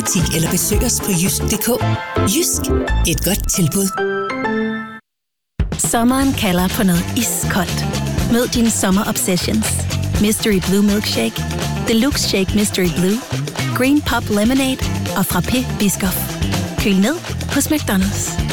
butik eller besøg os på jysk.dk. Jysk, et godt tilbud. Sommeren kalder på noget iskoldt. Mød dine sommer-obsessions. Mystery Blue Milkshake, Deluxe Shake Mystery Blue, Green Pop Lemonade og Frappé Biscoff. Køl ned hos McDonald's.